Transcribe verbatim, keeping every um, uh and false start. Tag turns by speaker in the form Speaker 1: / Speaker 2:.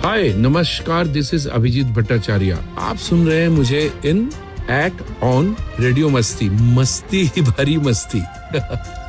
Speaker 1: हाय नमस्कार, this is Abhijit Bhattacharya. आप सुन रहे हैं मुझे इन एक्ट ऑन रेडियो मस्ती, मस्ती ही भरी मस्ती।